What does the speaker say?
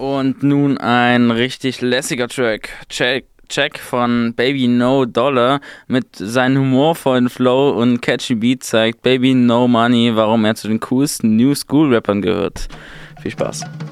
Und nun ein richtig lässiger Track. Check von Baby No Dollar mit seinem humorvollen Flow und catchy Beat zeigt Baby No Money, warum er zu den coolsten New School Rappern gehört. Viel Spaß.